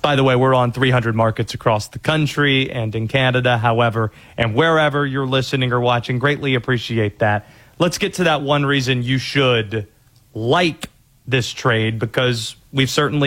By the way, we're on 300 markets across the country and in Canada, however, and wherever you're listening or watching. Greatly appreciate that. Let's get to that one reason you should like this trade, because we've certainly